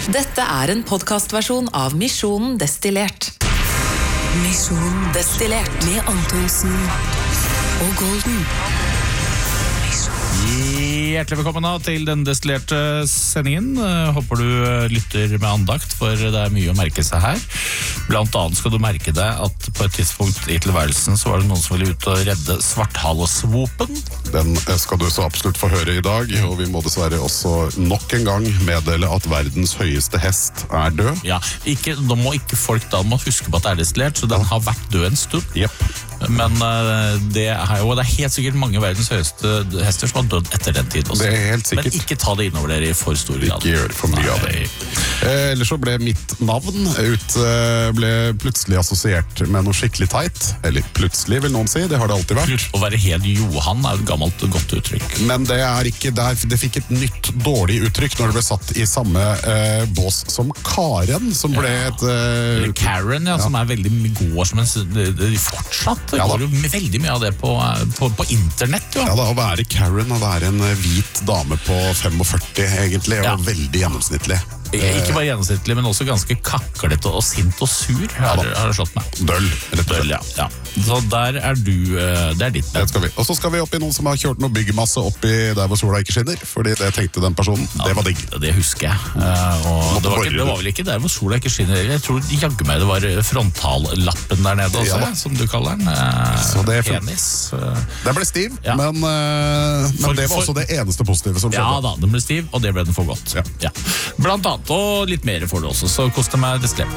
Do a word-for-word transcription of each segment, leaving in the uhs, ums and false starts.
Dette er en podcastversjon av Misjonen Destillert. Misjonen Destillert med Antonsen og Golden. Hjertelig velkommen da til den destillerte sendingen. Håper du lytter med andakt, for det er mye å merke seg her. Blant annet skal du merke deg at på et tidspunkt i tilværelsen så var det noen som ville ut og redde svarthalesvopen. Den skal du så absolutt få høre i dag, og vi må dessverre også nok en gang meddele at verdens høyeste hest er død. Ja, ikke, nå må ikke folk da må huske på at det er destillert, så den har vært død en stund. Jepp. Men uh, det, er jo, det er helt sikkert mange verdens høyeste hester som har dødd etter den tid også. Det er helt sikkert. Men ikke ta det innover dere i for stor grad. Ikke gjør for mye Nei. Av det. Eh, ellers så ble mitt navn ut, eh, ble plutselig assosiert med noe skikkelig teit. Eller plutselig vil noen si, det har det alltid vært. Å være helt Johan er et gammelt godt uttrykk. Men det er ikke der, det fikk et nytt dårlig uttrykk når det ble satt i samme eh, bås som Karen, som ble ja. et... Eh, Eller Karen, ja, ja. Som er veldig går som en det, det, fortsatt. Det ja, går jo veldig mye av det på, på, på internett. Jo. Ja, da, å være Karen og være en hvit dame på femogførti egentlig, er ja. veldig gjennomsnittlig. Ikke bare gjennomsnittlig, men også ganske kaklete og sint og sur, har, ja, har det slått meg. Døll, rett og slett. Ja, ja. Så der er du, det er ditt. Det skal vi. Og så skal vi opp i noen som har kjørt noe byggmasse opp i der hvor sola ikke skinner, fordi det tenkte den personen, ja, det var digg. Det husker jeg. Uh, og det var, ikke, det var vel ikke der hvor sola ikke skinner, jeg tror jaggu meg det var frontallappen der nede også, ja, som du kaller den. Uh, så det er penis. Uh, den ble stiv, ja. men, uh, men for, det var også det eneste positive som skjedde. Ja da, den ble stiv, og det ble den for godt. Ja. Ja. Blant annet, og litt mer får du også, så koster meg destillert.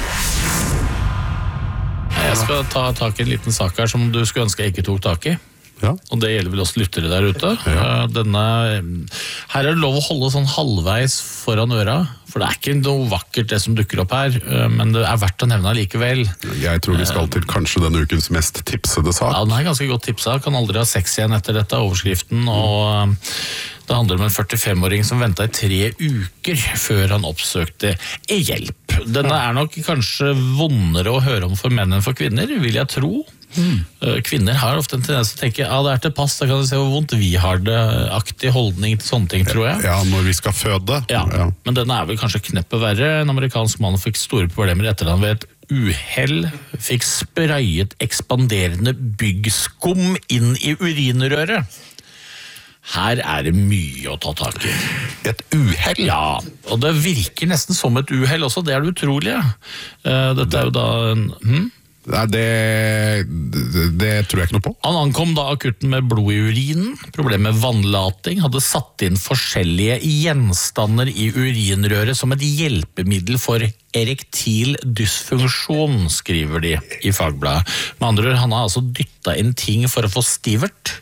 Jeg skal ta tak i en liten sak her som du skulle ønske jeg ikke tok tak i. Ja. Og det gjelder vel også lyttere der ute. Ja. Denne, her er det lov å holde sånn halvveis foran øra, for det er ikke noe vakkert det som dukker opp her, men det er verdt å nevne likevel. Jeg tror vi skal til kanskje denne ukens mest tipsede sak. Ja, den er ganske godt tipset. Kan aldri ha sex igjen etter dette, overskriften, og det handler om en førtifem-åring som ventet i tre uker før han oppsøkte hjelp. Denne er nok kanskje vondere å høre om for menn enn for kvinner, vil jeg tro. Mm. Kvinner har ofte en tendens til å tenke ja, det er til pass, da kan du se hvor vondt vi har det, aktig holdning til sånne ting, tror jeg. Ja, når vi skal føde. Ja, ja. Men denne er vel kanskje kneppet verre. En amerikansk mann fikk store problemer etter han ved et uhell fikk sprayet ekspanderende byggskum inn i urinrøret. Her er det mye å ta tak i. Et uhell? Ja, og det virker nesten som et uhell også, det er det utrolige. Dette er jo da en... Hm? Nei, det, det, det tror jeg ikke noe på. Han ankom da akutten med blod i urinen, problem med vannlating, hadde satt inn forskjellige gjenstander i urinrøret som et hjelpemiddel for erektil dysfunksjon, skriver de i Fagbladet. Med andre ord, han har altså dyttet inn ting for å få stivert.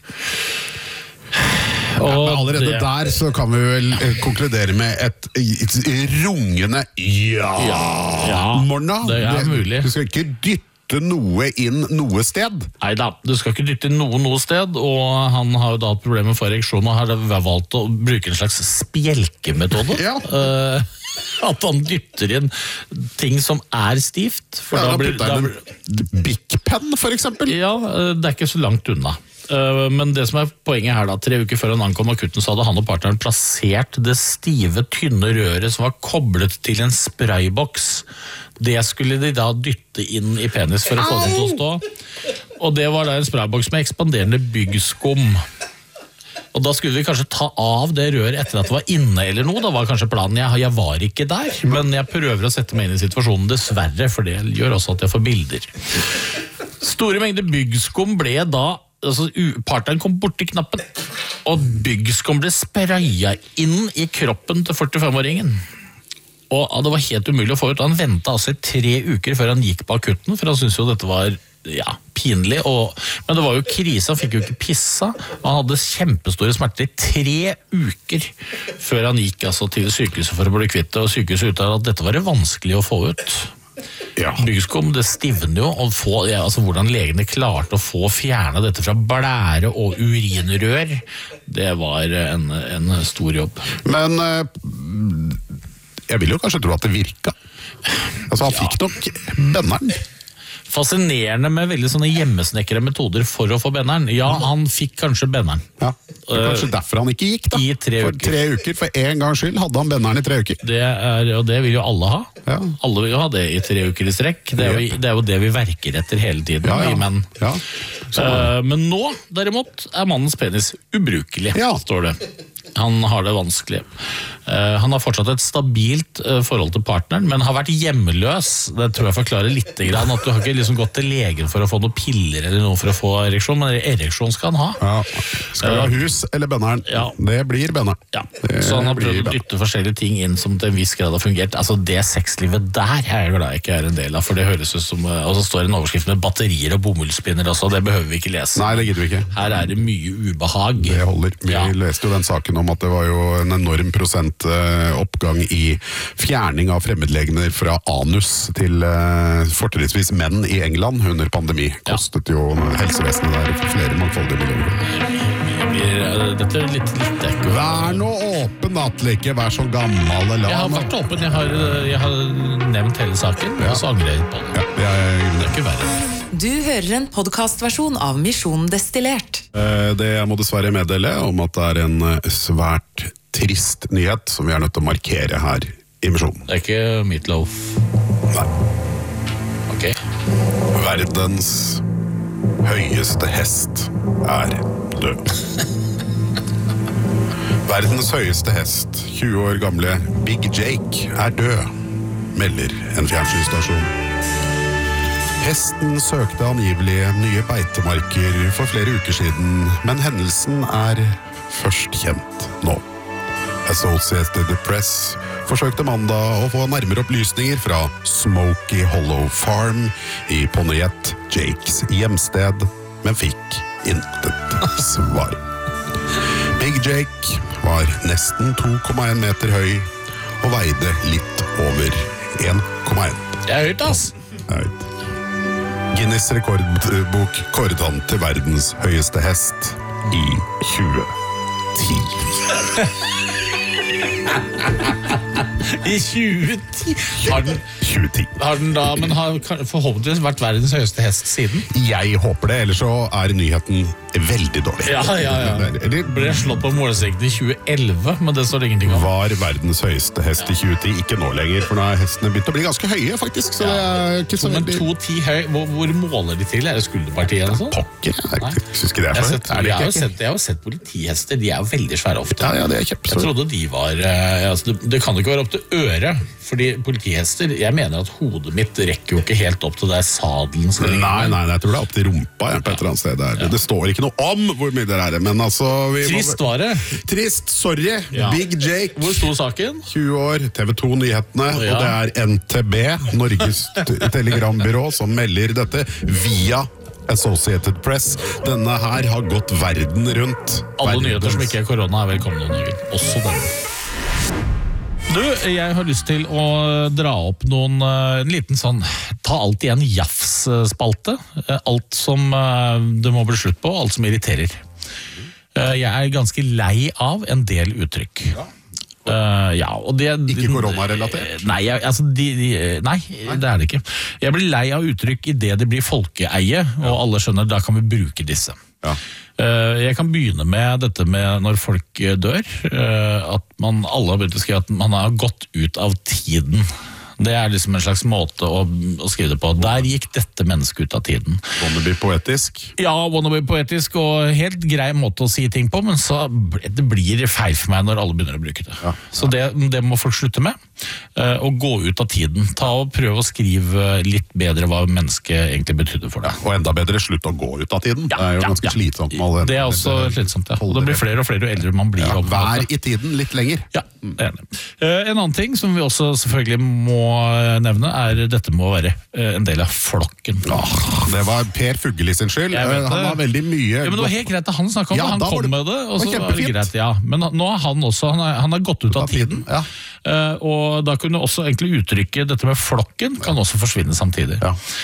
Ja, men allerede det, der så kan vi vel ja. konkludere med et, et rungende ja, ja, ja. Morna. Det er det, mulig. Du skal ikke dytte noe inn noe sted. Neida, du skal ikke dytte inn noe noe sted, og han har jo da hatt problemer med ereksjon og har valgt å bruke en slags spjelkemetode. Ja. Uh, at han dytter inn ting som er stivt. For ja, da blir, da blir en Big Pen, for eksempel. Ja, det er ikke så langt unna. Men det som er poenget her da, tre uker før han ankom akutten, så hadde han og partneren plassert det stive, tynne røret som var koblet til en sprayboks. Det skulle de da dytte inn i penis for å få den til å stå. Og det var da en sprayboks med ekspanderende byggskum. Og da skulle vi kanskje ta av det røret etter at det var inne eller noe. Da var kanskje planen, jeg, jeg var ikke der, men jeg prøver å sette meg inn i situasjonen dessverre, for det gjør også at jeg får bilder. Store mengder byggskum ble da Altså, partneren kom bort til knappen, og byggskum ble sprayet inn i kroppen til førtifem-åringen. Og ja, det var helt umulig å få ut. Han ventet altså i tre uker før han gikk på akutten, for han syntes jo dette var ja, pinlig. Og, men det var jo krise, han fikk jo ikke pissa. Han hadde kjempestore smerter i tre uker før han gikk altså, til sykehuset for å bli kvitt det, og sykehuset uttalte at dette var det vanskelig å få ut. Ja. Byggskum, det stivner jo, og få, ja, altså, hvordan legene klarte å få fjerne dette fra blære og urinrør, det var en, en stor jobb. Men jeg vil jo kanskje tro at det virka. Altså, han ja. fikk nok benneren. Fascinerende med veldig sånne hjemmesnekkere metoder for å få benderen. Ja, han fikk kanskje benderen. Ja, kanskje derfor han ikke gikk da. I tre for uker. tre uker. For en gangs skyld hadde han benderen i tre uker. Det er, og det vil jo alle ha. Ja. Alle vil jo ha det i tre uker i strekk. Det er jo, det er jo det vi verker etter hele tiden. Ja, ja. Vi menn. Ja. Uh, men nå, derimot, er mannens penis ubrukelig, Ja. står det. Han har det vanskelig. Uh, han har fortsatt et stabilt uh, forhold til partneren, men har vært hjemmeløs. Det tror jeg forklarer litt grann, at du har ikke liksom gått til legen for å få noen piller eller noe for å få ereksjon, men ereksjon skal han ha. Ja. Skal du ha hus eller benneren? Ja. Det blir benneren. Ja. Det Så han har blir prøvd å benneren. dytte forskjellige ting inn som til en viss grad har fungert. Altså det sexlivet der er jeg glad jeg ikke er en del av, for det høres ut som, og så står det en overskrift med batterier og bomullspinner også, det behøver vi ikke lese. Nei, det gidder vi ikke. Her er det mye ubehag. Det holder. Vi Ja. leste jo den saken om at det var jo en enorm prosent eh, oppgang i fjerning av fremmedlegemer fra anus til eh, fortrinnsvis menn i England under pandemi. Kostet jo helsevesenet der flere mangfoldige millioner. Jeg blir, eh, dette er litt, litt ekko. Vær nå åpen, Atle, ikke vær så gammel. La Jeg har nå- vært åpen, jeg har, jeg har nevnt hele saken, Ja. og så angrer jeg på det. Ja, jeg, Det er ikke verre. Du hører en podcastversjon av Misjon Destillert. Eh, Det jeg må dessverre meddele om at det er en eh, svært trist nyhet som vi er nødt til å markere her i Misjonen. Det er ikke Meatloaf. Nei. Ok. Verdens høyeste hest er død. Verdens høyeste hest, tjue år gamle Big Jake, er død, melder en fjernsynsstasjon. Hesten søkte angivelig nye beitemarker for flere uker siden, men hendelsen er først kjent nå. Associated Press forsøkte mandag å få nærmere opplysninger fra Smoky Hollow Farm i Pontiac Jakes hjemsted, men fikk intet svar. Big Jake var nesten to komma en meter høy og veide litt over en komma en. Det er høyt, ass! Guinness rekordbok kåret han til verdens høyeste hest i tjue ti. I tjue ti! Har den, tjue ti. har den da, men har forhåpentligvis vært verdens høyeste hest siden? Jeg håper det, ellers så er nyheten veldig dårlig. Ja, ja, ja. Eller Ble slått på målstreken i tjue elleve, men det står det ingenting om. var verdens høyeste hest i tjue ti, ikke nå lenger, for nå er hestene begynt å bli ganske høye, faktisk. Så det er ikke så Men veldig to ti høy, hvor, hvor måler de til? Er det skulderpartiet eller sånn? pokker. Jeg Nei. syns ikke det er Jeg har så sett, høyt. Er det jeg har jo ikke? sett, jeg har jo sett politihester, de er jo veldig svære ofte. Ja, ja, det er Jeg kjempestort. trodde de var eh, altså det, det kan jo ikke være opp til øret, fordi politihester, jeg mener at hodet mitt rekker jo ikke helt opp til der sadelen skal ligge. Nei, nei, nei, jeg tror det er opp til rumpa jeg, på et eller annet sted der. Det står ikke noe om hvor mye det er, men altså vi må- Trist var det. Trist, sorry. Ja. Big Jake. Hvor sto saken? tjue år, T V to Nyhetene, Ja. og det er N T B, Norges t- telegrambyrå, som melder dette via Associated Press. Denne her har gått verden rundt. Alle Verdens- nyheter som ikke er korona er velkomne i Norge. Også denne. Du, jeg har lyst til å dra opp noen, eh, en liten sånn, ta alt i en jafs-spalte. Eh, Alt som eh, det må bli slutt på, alt som irriterer. Eh, Jeg er ganske lei av en del uttrykk. Eh, ja, og det, Ikke koronarelatert? Nei, jeg, altså de, de, nei, det er det ikke. Jeg blir lei av uttrykk i det det blir folkeeie, og alle skjønner, da kan vi bruke disse. Ja. Eh, Jeg kan begynne med dette med når folk eh, dør, eh, at man alle har begynt å skrive at man har gått ut av tiden. Det er liksom en slags måte å, å skrive det på. Der gikk dette mennesket ut av tiden. Wannabe poetisk. Ja, wannabe poetisk og helt grei måte å si ting på, men så ble- det blir feil for meg når alle begynner å bruke det. Ja, ja. Så det, det må folk slutte med. eh, Og gå ut av tiden. Ta og Prøve å skrive litt bedre hva mennesket egentlig betydde for deg. Og enda bedre, slutt å gå ut av tiden. Ja, det er jo ja, ganske ja. slitsomt med alle Det er også slitsomt, ja. Og det blir flere og flere jo eldre man blir. Ja, og på en vær måte. i tiden litt lenger. Ja, enig. Eh, En annen ting som vi også selvfølgelig må nevne, er dette med å være eh, en del av flokken. Åh, det var Per Fugelli sin skyld. Jeg vet Eh, Han det. har veldig mye Ja, men Det var helt greit at han snakket om Ja, det, han da var kom det- med det, og det så var var det kjempefint. greit, ja. Men nå er han også, han er, han er gått ut av tiden. Ja. Eh, Og da kunne også egentlig uttrykket dette med flokken kan også forsvinne samtidig. Ja.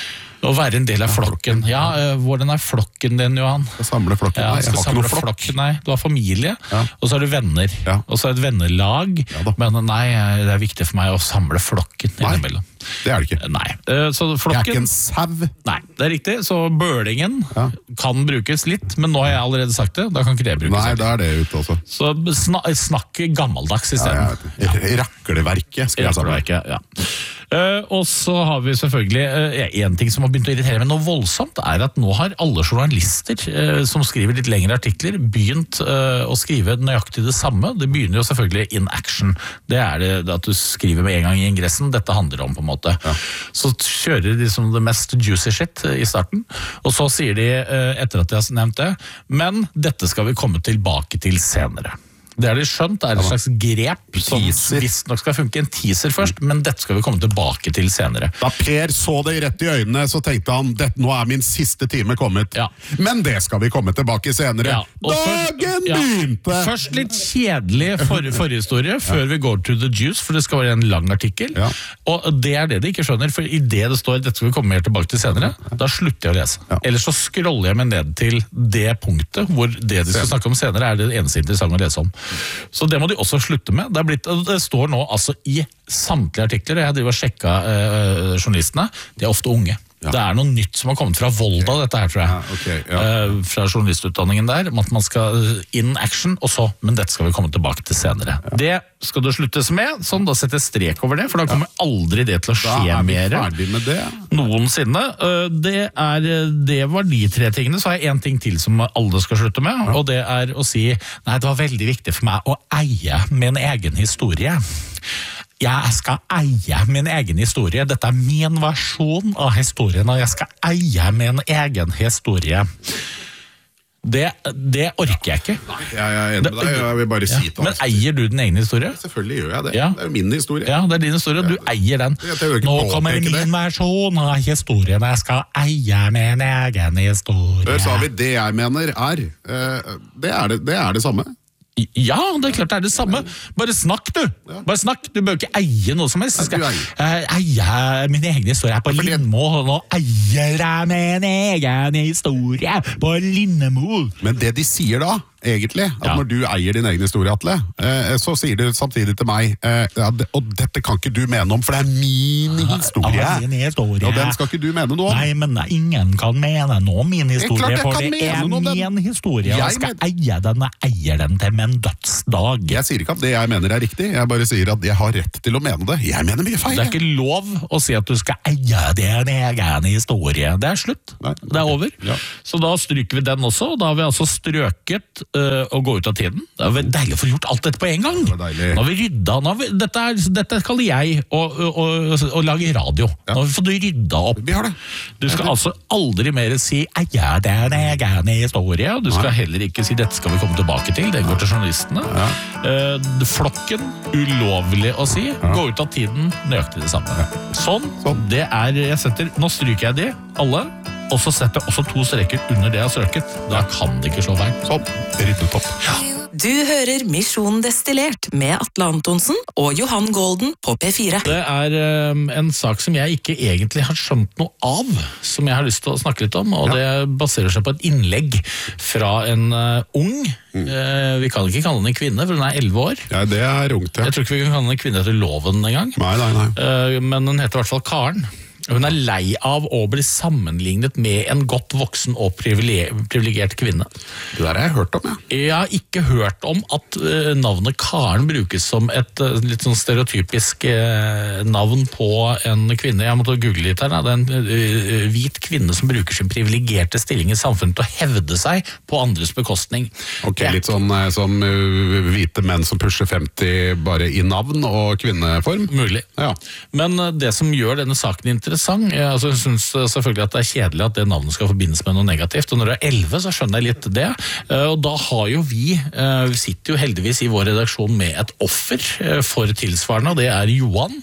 Å være en del av flokken. Ja, uh, hvordan er flokken din, Johan? Skal samle flokken. Ja, Nei, jeg skal har ikke samle noe flokk. flokken, nei. Du har familie, Ja. og så har du venner. Ja. Og så er det et vennelag. Ja da. Men nei, det er viktig for meg å samle flokken Nei. innimellom. Det er det ikke. Nei. Uh, så Jeg er flokken... ikke en sau. Nei, det er riktig. Så bølingen Ja. kan brukes litt, men nå har jeg allerede sagt det. Da kan ikke det brukes. Nei, heller. da er det ute også. Så sna snakk gammeldags i Ja, stedet. jeg vet det. Rakleverket skal jeg samle. Rakleverket, ja. Uh, og så har vi selvfølgelig uh, en ting som har begynt å irritere meg noe voldsomt, er at nå har alle journalister uh, som skriver litt lengre artikler, begynt uh, å skrive nøyaktig det samme. Det begynner jo selvfølgelig in action. Det er det at du skriver med en gang i ingressen. Dette handler om, på en måte. Ja. Så kjører de som det mest juicy shit uh, i starten, og så sier de, uh, etter at de har nevnt det, men dette skal vi komme tilbake til senere. Det har de skjønt, det er et slags grep som visst nok skal funke, en teaser først, men dette skal vi komme tilbake til senere. Da Per så det rett i øynene, så tenkte han, dette, nå er min siste time kommet. Ja. Men det skal vi komme tilbake senere. Ja, og Dagen først, ja, begynte! Først litt kjedelig for, forhistorie, før ja. vi går to the juice, for det skal være en lang artikkel. Ja. Og det er det de ikke skjønner, for i det det står, dette skal vi komme mer tilbake til senere, da slutter jeg å lese. Ja. Ellers så scroller jeg meg ned til det punktet, hvor det de skal snakke om senere er det eneste interessante å lese om. Så det må de også slutte med. Det, er blitt, det står nå altså i samtlige artikler, og jeg driver og sjekka øh, journalistene, de er ofte unge. Ja. Det er noe nytt som har kommet fra Volda, okay. dette her, tror jeg. Ja, okay, ja. uh, fra journalistutdanningen der, om at man skal in action, og så, men dette skal vi komme tilbake til senere. Ja. Det skal det sluttes med, sånn, da setter jeg strek over det, for da kommer ja. aldri det til å skje mer. Noensinne. Uh, det, er, det var de tre tingene, så har jeg en ting til som alle skal slutte med, ja. og det er å si, nei, det var veldig viktig for meg å eie min egen historie. Jeg skal eie min egen historie. Dette er min versjon av historien, og jeg skal eie min egen historie. Det, det orker jeg ikke. Nei, jeg er enig med deg. Jeg vil bare si ja. det. Men eier du din egen historie? Selvfølgelig gjør jeg det. Ja. Det er jo min historie. Ja, det er din historie. Du eier den. Nå kommer min det. versjon av historien. Jeg skal eie min egen historie. Før sa vi det jeg mener er. Det er det, det, er det samme. Ja, det er klart det er det samme. Bare snakk, du. Bare snakk. Du bør ikke eie noe som helst. Jeg skal eie min egen historie på Lindmo. Nå eier jeg min egen historie på Lindmo. Men det de sier da, egentlig, at ja. når du eier din egen historie, Atle, så sier du samtidig til meg, og dette kan ikke du mene om, for det er min historie. Ja, min historie. Og den skal ikke du mene noe om. Nei, men ingen kan mene noe om min historie, for det er min historie. Jeg skal eie den, og eier den til min dødsdag. Jeg sier ikke at det jeg mener er riktig, jeg bare sier at jeg har rett til å mene det. Jeg mener mye feil. Det er ikke lov å si at du skal eie din egen historie. Det er slutt. Nei. Det er over. Ja. Så da stryker vi den også, og da har vi altså strøket uh, å gå ut av tiden. Det er deilig å få gjort alt dette på en gang. Det nå har vi rydda. Nå har vi, dette, er, dette kaller jeg å, å, å, å lage radio. Ja. Nå har vi fått rydda opp. Vi har det. Du skal altså aldri mer si eie din egen historie. Du skal heller ikke si dette skal vi komme tilbake til. Det går til journalistene. Ja. Uh, flokken, ulovlig å si. Ja. Gå ut av tiden, nøyaktig det samme. Ja. Sånn, sånn. Det er, jeg setter, nå stryker jeg de, alle, og så setter jeg også to streker under det jeg har strøket. Da kan det ikke slå feil. Sånn, ryddet opp. Ja. Du hører Misjon Destillert med Atle Antonsen og Johan Golden på P fire. Det er um, en sak som jeg ikke egentlig har skjønt noe av, som jeg har lyst til å snakke litt om, og ja. det baserer seg på et innlegg fra en uh, ung, mm. uh, vi kan ikke kalle henne en kvinne, for hun er elleve år. Ja, det er ungt, ja. Jeg tror ikke vi kan kalle henne en kvinne etter loven en gang. Nei, nei, nei. Uh, men hun heter i hvert fall Karen. Hun er lei av å bli sammenlignet med en godt voksen og privilegert kvinne. Det der har jeg hørt om, ja. Jeg har ikke hørt om at uh, navnet Karen brukes som et uh, litt sånn stereotypisk uh, navn på en kvinne. Jeg måtte google litt her. Da. Det er en uh, hvit kvinne som bruker sin privilegerte stilling i samfunnet til å hevde seg på andres bekostning. Ok, ja. Litt sånn uh, som uh, hvite menn som pusher femti bare i navn og kvinneform? Mulig. Ja. Men uh, det som gjør denne saken interessant, Jeg, altså, jeg synes selvfølgelig at det er kjedelig at det navnet skal forbindes med noe negativt, og når du er elleve så skjønner jeg litt det, og da har jo vi, vi sitter jo heldigvis i vår redaksjon med et offer for tilsvarende, og det er Johan.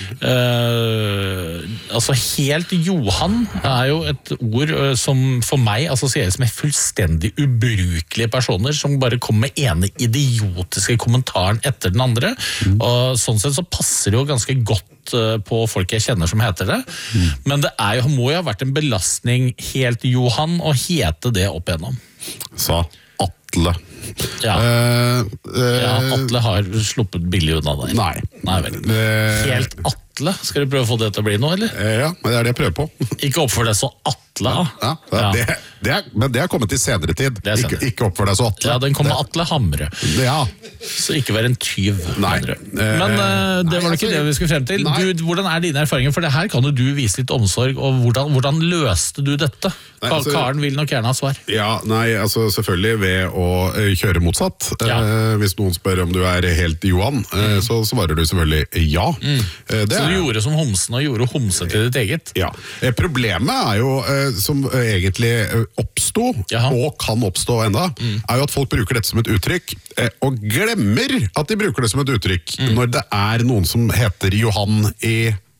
Uh, altså helt Johan er jo et ord som for meg assosieres med fullstendig ubrukelige personer som bare kommer med ene idiotiske kommentaren etter den andre, mm. og sånn sett så passer det jo ganske godt støtt på folk jeg kjenner som heter det. Mm. Men det er jo, må jo ha vært en belastning helt Johan å hete det opp igjennom. Sa Atle. Ja. Uh, uh, ja, Atle har sluppet billig unna der. Nei. Nei vel. Uh, helt Atle? Skal du prøve å få det til å bli noe, eller? Uh, ja, men det er det jeg prøver på. Ikke oppfør deg så Atle. Ja, ja, ja. Det, det er, men det er kommet i senere tid. Ikke, ikke oppfør deg så Atle. Ja, den kommer Atle Hamre. Ja. Så ikke vær en tyv. Nei. Men uh, det var nei, ikke altså, det vi skulle frem til. Du, hvordan er dine erfaringer? For det her kan jo du vise litt omsorg, og hvordan, hvordan løste du dette? Nei, altså, Karen vil nok gjerne ha svar. Ja, nei, altså selvfølgelig ved å uh, kjøre motsatt. Ja. Uh, hvis noen spør om du er helt Johan, uh, mm. så svarer du selvfølgelig ja. Mm. Uh, så du er... gjorde som homsen og gjorde homse til ditt eget? Ja. Uh, problemet er jo, uh, som uh, egentlig uh, oppstod, Jaha. og kan oppstå enda, mm. er jo at folk bruker dette som et uttrykk, uh, og glemmer at de bruker det som et uttrykk mm. når det er noen som heter Johan i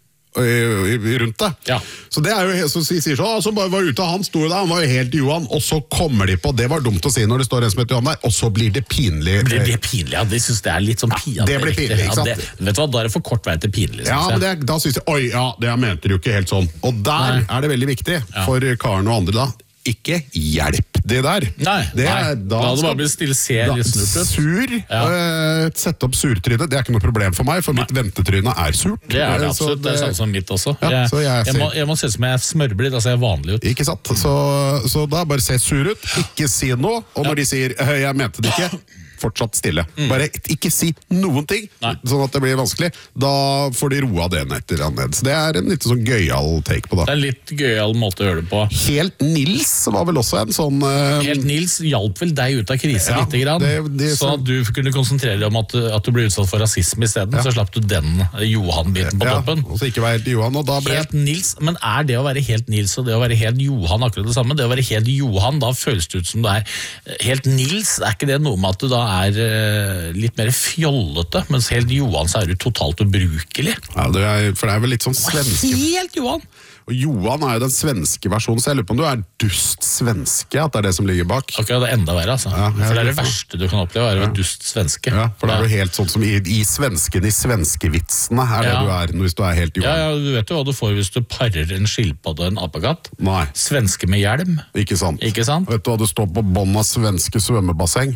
rundt det. Ja. Så det er jo så sier sånn, så bare var ute, han sto der, han var jo helt Johan, og så kommer de på, det var dumt å si når det står en som heter Johan der, og så blir det pinlig. Blir det pinlig, ja, de synes det er litt sånn pinlig. Ja, det blir pinlig, ikke sant? Ja, det, vet du hva, da er det for kort vei til pinlig. Ja, men det, da synes jeg, oi, ja, det jeg mente jo ikke helt sånn. Og der Nei. er det veldig viktig for Karen og andre da, ikke hjelp det der. Nei, det er, nei. Da hadde det bare blitt stille se litt snurpet. Sur, ja. uh, sette opp surtryne, det er ikke noe problem for meg, for nei. mitt ventetryne er surt. Det er det absolutt, det, det er sånn som mitt også. Ja, jeg, jeg, jeg, må, jeg må se ut som jeg er smørblind, altså jeg er vanlig ut. Ikke sant, så, så da bare se sur ut, ikke si noe, og når ja. de sier, jeg mente det ikke, fortsatt stille. Mm. Bare ikke si noen ting, Nei. sånn at det blir vanskelig. Da får de roa det etter og ned. Så det er en litt sånn gøyal take på det. Det er en litt gøyal måte å gjøre det på. Helt Nils var vel også en sånn... Uh, Helt Nils hjalp vel deg ut av krisen ja, litt grann, det, det, så at du kunne konsentrere deg om at, at du ble utsatt for rasisme i stedet, ja. så slapp du den Johan-biten på ja, toppen. Og så ikke være helt Johan, og da ble... Helt Nils, men er det å være helt Nils og det å være helt Johan akkurat det samme? Det å være helt Johan, da føles det ut som du er helt Nils, er ikke det noe med at du da er litt mer fjollete, mens helt Johan så er du totalt ubrukelig. Ja, det er, for det er vel litt sånn svenske... Helt Johan! Og Johan er jo den svenske versjonen, så jeg lurer på om du er dust svenske, at det er det som ligger bak. Ok, det er enda verre, altså. Ja, for det er det verste du kan oppleve, er å være dust svenske. Ja, for det er jo helt sånn som i, i svensken, i svenskevitsene, er det ja. du er hvis du er helt Johan. Ja, ja, du vet jo hva du får hvis du parer en skilpadde og en apekatt. Nei. Svenske med hjelm. Ikke sant. Ikke sant? Vet du hva det står på bånd av svenske svømmebasseng?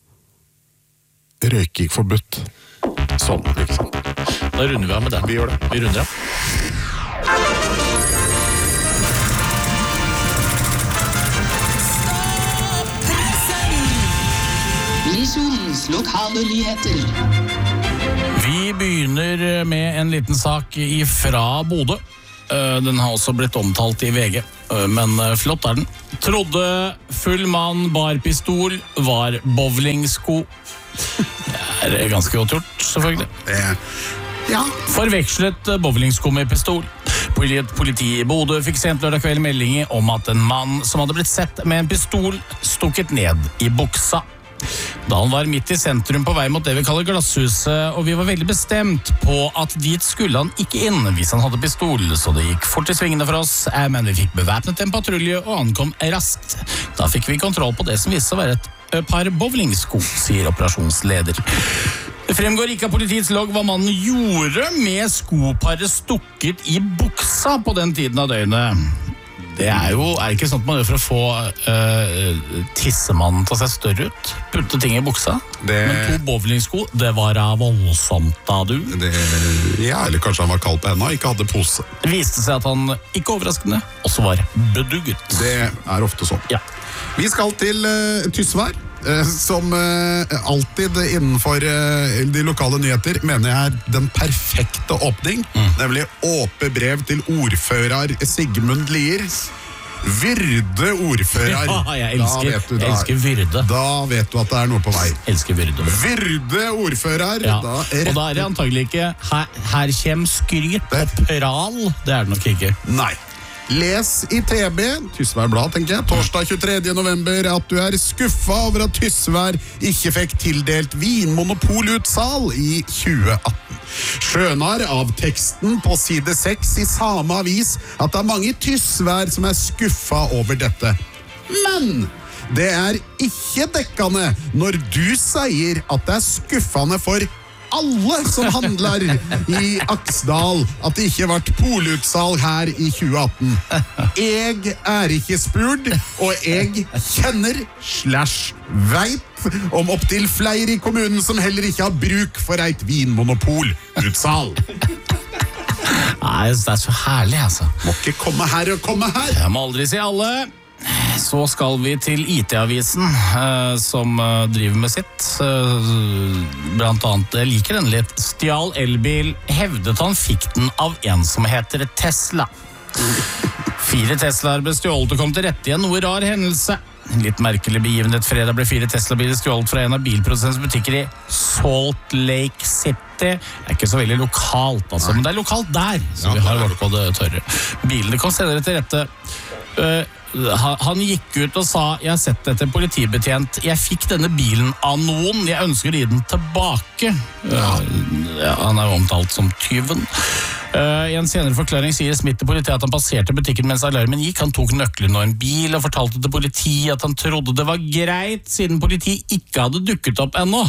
Røyking forbudt. Sånn, ikke sant? Da runder vi av med den. Vi gjør det. Vi runder av. Misjonens lokale nyheter. Vi begynner med en liten sak fra Bodø. Den har også blitt omtalt i V G, men flott er den. Trodde full mann bar pistol, var bowlingsko. Det er ganske godt gjort, selvfølgelig. Ja. Forvekslet bowlingsko med pistol. Politiet i Bodø fikk sent lørdag kveld meldinger om at en mann som hadde blitt sett med en pistol stukket ned i buksa. Da han var midt i sentrum på vei mot det vi kaller Glasshuset, og vi var veldig bestemt på at dit skulle han ikke inn hvis han hadde pistol, så det gikk fort i svingene for oss, men vi fikk bevæpnet en patrulje og ankom raskt. Da fikk vi kontroll på det som viste å være et par bowlingsko, sier operasjonsleder. Det fremgår ikke av politiets logg hva mannen gjorde med skoparet stukket i buksa på den tiden av døgnet. Det er jo, er det ikke sånn at man gjør for å få uh, tissemannen til å se større ut? Putte ting i buksa? Det... Men to bowlingsko, det var voldsomt da du? Det... Ja, eller kanskje han var kald på hendene og ikke hadde pose. Det viste seg at han, ikke overraskende, også var bedugget. Det er ofte sånn. Ja. Vi skal til uh, Tysvær. Som uh, alltid innenfor uh, de lokale nyheter mener jeg er den perfekte åpning, mm. nemlig åpe brev til ordfører Sigmund Lier. Vyrde ordfører. Ja, jeg elsker, du, jeg elsker Vyrde. Da vet du at det er noe på vei. Elsker Vyrde. Vyrde ordfører. Ja. Da rett... Og da er det antagelig ikke her, her kommer skryt og pral. Det er det nok ikke. Nei. Les i T B, Tysvær Blad, tenker jeg, torsdag tjuetredje november, at du er skuffa over at Tysvær ikke fikk tildelt vinmonopolutsal i tjue atten. Skjønner av teksten på side seks i samme avis at det er mange Tysvær som er skuffa over dette. Men det er ikke dekkende når du sier at det er skuffende for alle som handler i Aksdal at det ikke ble polutsalg her i tjue atten. Jeg er ikke spurt, og jeg kjenner slash veit om opptil flere i kommunen som heller ikke har bruk for et vinmonopol-utsalg. Nei, det er så herlig, altså. Må ikke komme her og komme her. Jeg må aldri si alle. Så skal vi til I T-avisen, eh, som eh, driver med sitt. Eh, blant annet, jeg liker den litt. Stjal elbil, hevdet han fikk den av en som heter Tesla. Fire Teslaer ble stjålet og kom til rette igjen, noe rar hendelse. En litt merkelig begivenhet. Fredag ble fire Tesla-biler stjålet fra en av bilprodusentens butikker i Salt Lake City. Det er ikke så veldig lokalt, altså, men det er lokalt der, så Ja, vi har det er vært på det tørre. Bilene kom senere til rette. Uh, han gikk ut og sa: jeg har sett dette politibetjent, jeg fikk denne bilen av noen, jeg ønsker å gi den tilbake. Ja. Uh, ja, han er jo omtalt som tyven. Uh, I en senere forklaring sier Smith til politiet at han passerte butikken mens alarmen gikk. Han tok nøkkelen og en bil og fortalte til politiet at han trodde det var greit, siden politiet ikke hadde dukket opp ennå.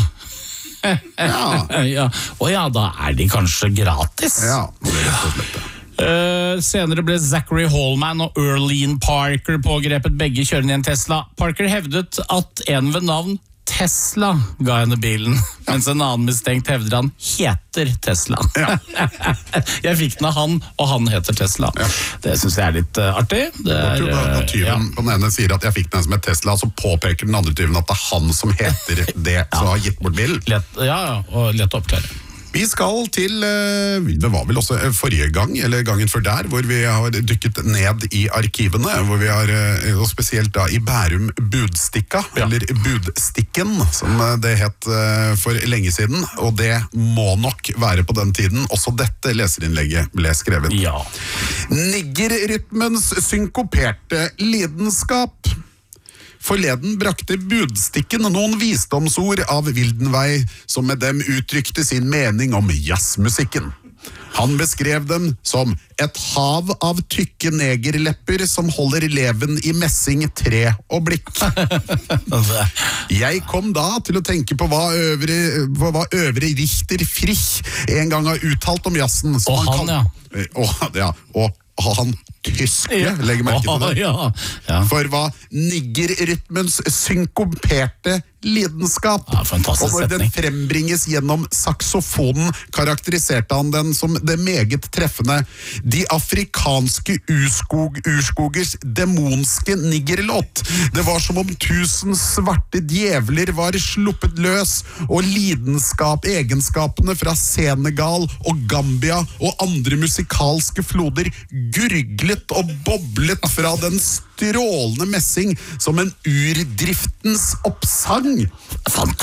Ja. Ja. Og ja, da er de kanskje gratis. Ja, det er rett og slett det. Uh, senere ble Zachary Hallman og Earlene Parker pågrepet, begge kjørende i en Tesla. Parker hevdet at en ved navn Tesla ga henne bilen, mens en annen mistenkt hevder han heter Tesla. Ja. Jeg fikk den av han, og han heter Tesla. Ja. Det synes jeg er litt uh, artig. Det er, Jeg tror da, da uh, tyven ja. på den ene sier at jeg fikk den som et Tesla, så påpeker den andre tyven at det er han som heter det, som har gitt bort bilen. Lett, ja, ja, og lett å oppklare. Vi skal til, eh, det var vel også forrige gang, eller gangen før der, hvor vi har dykket ned i arkivene, hvor vi har, eh, og spesielt da i Bærum Budstikka, Ja. eller Budstikken, som eh, det het eh, for lenge siden, og det må nok være på den tiden. Også dette leserinnlegget ble skrevet. Ja. Niggerrytmens synkoperte lidenskap. Forleden brakte Budstikken noen visdomsord av Wildenvey, som med dem uttrykte sin mening om jazzmusikken. Han beskrev dem som et hav av tykke negerlepper som holder leven i messing, tre og blikk. Jeg kom da til å tenke på hva øvre, på hva øvre Richter Frich en gang har uttalt om jazzen. Og han, kan, ja. Og, ja. Og han tyske, legger merke til det. Ja, ja. For hva niggerrytmens synkoperte lidenskap. Ja, fantastisk og når den setning. frembringes gjennom saksofonen, karakteriserte han den som det meget treffende de afrikanske urskog, urskogers demonske niggerlåt. Det var som om tusen svarte djevler var sluppet løs, og lidenskap, egenskapene fra Senegal og Gambia og andre musikalske floder gurglet og boblet fra den strålende messing som en urdriftens oppsang. Fantastisk.